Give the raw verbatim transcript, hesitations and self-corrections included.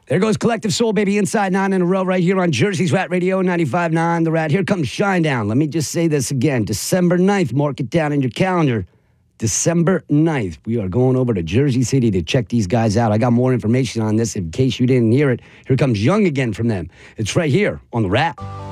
There goes Collective Soul, baby, inside nine in a row right here on Jersey's Rat Radio, ninety-five point nine The Rat. Here comes Shinedown. Let me just say this again. December ninth, mark it down in your calendar. December ninth, we are going over to Jersey City to check these guys out. I got more information on this in case you didn't hear it. Here comes Young again from them. It's right here on The Rat.